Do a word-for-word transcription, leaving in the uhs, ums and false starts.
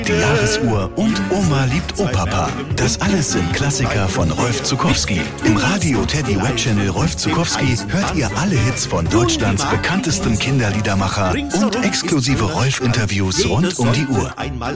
Die Jahresuhr und Oma liebt Opapa. Das alles sind Klassiker von Rolf Zuckowski. Im Radio Teddy Webchannel Rolf Zuckowski hört ihr alle Hits von Deutschlands bekanntestem Kinderliedermacher und exklusive Rolf-Interviews rund um die Uhr.